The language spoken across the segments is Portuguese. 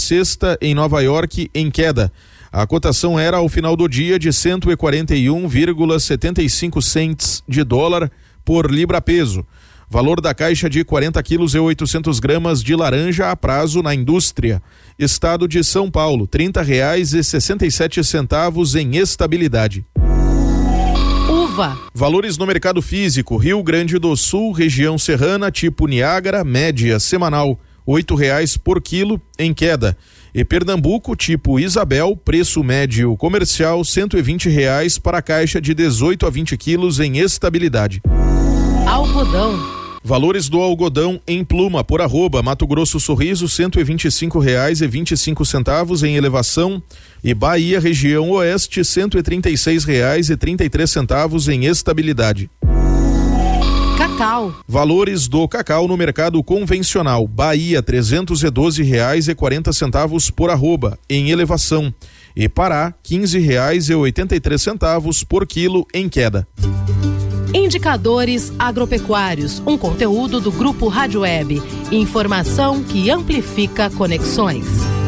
cesta em Nova York em queda. A cotação era ao final do dia de 141,75 cents de dólar por libra-peso. Valor da caixa de 40 quilos e 800 gramas de laranja a prazo na indústria. Estado de São Paulo, R$30,67 em estabilidade. Uva. Valores no mercado físico: Rio Grande do Sul, região serrana, tipo Niágara, média semanal R$8 por quilo, em queda. E Pernambuco, tipo Isabel, preço médio comercial R$120 para a caixa de 18 a 20 quilos em estabilidade. Algodão. Valores do algodão em pluma por arroba, Mato Grosso Sorriso, R$125,25 em elevação, e Bahia, região oeste, R$136,33 em estabilidade. Cacau. Valores do cacau no mercado convencional: Bahia, R$312,40 por arroba, em elevação, e Pará, R$15,83 por quilo, em queda. Indicadores agropecuários, um conteúdo do Grupo Rádio Web. Informação que amplifica conexões.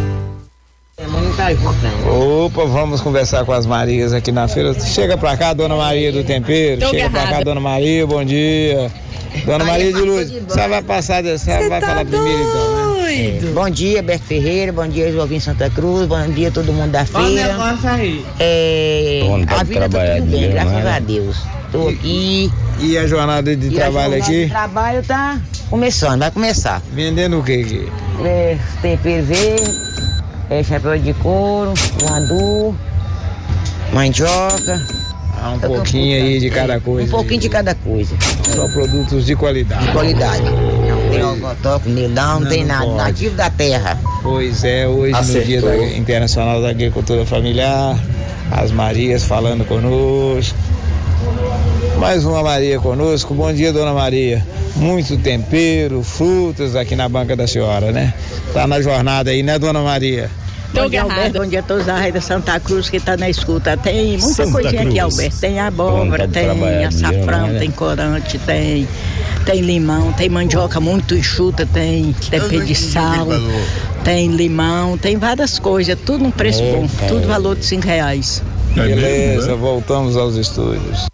Opa, vamos conversar com as Marias aqui na feira. Chega pra cá, Dona Maria do Tempero. Chega pra cá, Dona Maria, bom dia. Dona Maria de Luz, você vai passar, você vai falar primeiro então, né? Bom dia, Beto Ferreira, bom dia, Joaquim Santa Cruz, bom dia todo mundo da feira. Olha o negócio aí. A vida tá tudo bem, graças a Deus. Tô aqui. E a jornada de trabalho aqui? O trabalho tá começando, vai começar. Vendendo o que aqui? Tempero verde, chapéu de couro, voador, mandioca. Um pouquinho aí de cada coisa. Um pouquinho de cada coisa. Só produtos de qualidade. De qualidade. Não tem agrotóxico, não tem nada. Pode. Nativo da terra. Pois é, hoje Acertou. no Dia Internacional da Agricultura Familiar, as Marias falando conosco. Mais uma Maria conosco. Bom dia, Dona Maria. Muito tempero, frutas aqui na banca da senhora, né? Tá na jornada aí, né, Dona Maria? Bom dia, Alberto. Bom dia a todos da Rede Santa Cruz que tá na escuta. Tem muita Santa coisinha Cruz. aqui, Alberto. Tem abóbora, tem açafrão, tem corante, tem limão, tem mandioca muito enxuta, tem tempero de sal, tem limão, tem várias coisas, tudo num preço bom, tudo valor de R$5. Beleza, voltamos aos estúdios.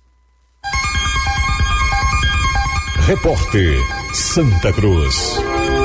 Repórter Santa Cruz.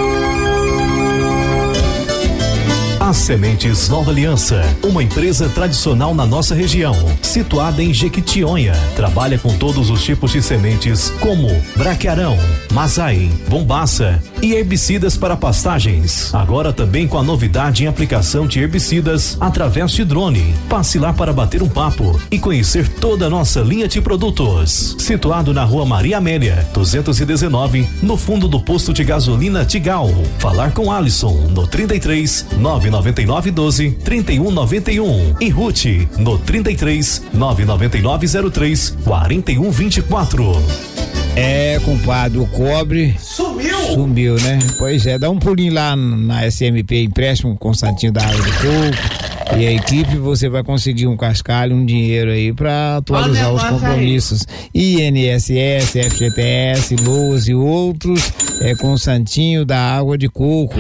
As Sementes Nova Aliança, uma empresa tradicional na nossa região, situada em Jequitinhonha. Trabalha com todos os tipos de sementes, como braquiarão, mazai, bombaça e herbicidas para pastagens. Agora também com a novidade em aplicação de herbicidas através de drone. Passe lá para bater um papo e conhecer toda a nossa linha de produtos. Situado na Rua Maria Amélia, 219, no fundo do posto de gasolina Tigal. Falar com Alisson no 33 999 12 31 91 e Ruth no 33 999 03 41 24. É, compadre, o cobre sumiu, né? Pois é, dá um pulinho lá na SMP Empréstimo Constantino da Água do Coco e a equipe, você vai conseguir um cascalho, um dinheiro aí pra atualizar os compromissos. INSS, FGTS, LOAS e outros, Constantinho da Água de Coco.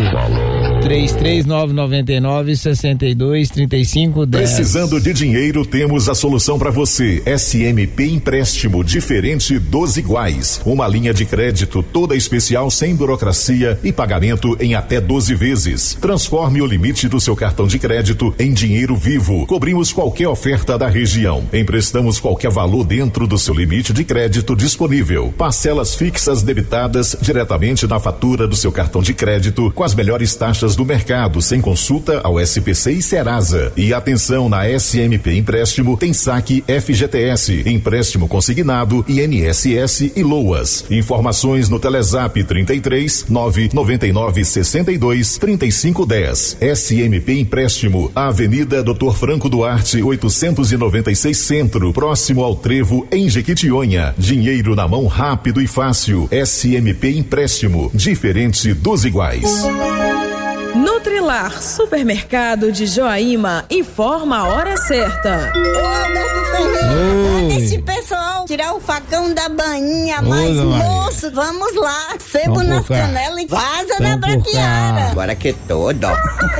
33999-623510. Precisando de dinheiro, temos a solução para você. SMP Empréstimo, diferente dos iguais. Uma linha de crédito toda especial, sem burocracia e pagamento em até 12 vezes. Transforme o limite do seu cartão de crédito em dinheiro vivo. Cobrimos qualquer oferta da região. Emprestamos qualquer valor dentro do seu limite de crédito disponível. Parcelas fixas debitadas diretamente na fatura do seu cartão de crédito com as melhores taxas do mercado, sem consulta ao SPC e Serasa. E atenção, na SMP Empréstimo tem saque FGTS, empréstimo consignado, INSS e LOAS. Informações no Telezap 33 999 62 35 10. SMP Empréstimo, Avenida Dr. Franco Duarte 896 Centro, próximo ao Trevo, em Jequitinhonha. Dinheiro na mão rápido e fácil. SMP Empréstimo, diferente dos iguais. Nutrilar, supermercado de Joaíma, informa a hora certa. Manda esse pessoal tirar o facão da bainha, mas moço, vamos lá, sebo nas canelas e vaza na braquiara. Agora que todo.